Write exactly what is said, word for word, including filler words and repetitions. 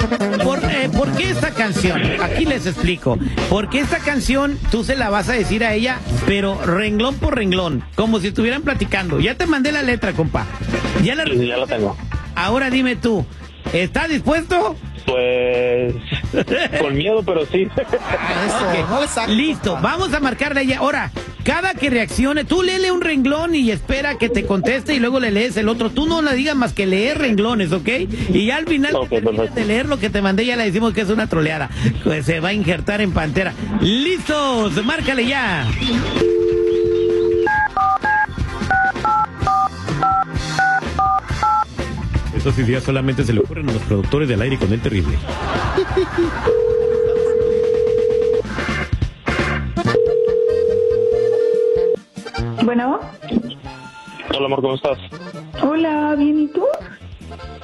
¿Por, eh, ¿Por qué esta canción? Aquí les explico. Porque esta canción tú se la vas a decir a ella, pero renglón por renglón, como si estuvieran platicando. Ya te mandé la letra, compa. Ya la, Sí, ya lo tengo. Ahora dime tú, ¿estás dispuesto? Pues con miedo, pero sí. Eso, Ok, no le saques, listo, compa. vamos a marcarle a ella. Ahora, cada que reaccione, tú léele un renglón y espera que te conteste y luego le lees el otro. Tú no la digas más que leer renglones, ¿ok? Y ya al final Ok, que termines perfecto. de leer lo que te mandé, ya le decimos que es una troleada. Pues se va a injertar en Pantera. ¡Listos! ¡Márcale ya! Esas ideas solamente se le ocurren a los productores del aire con el terrible. Bueno, Hola, amor, ¿cómo estás? hola, ¿bien y tú?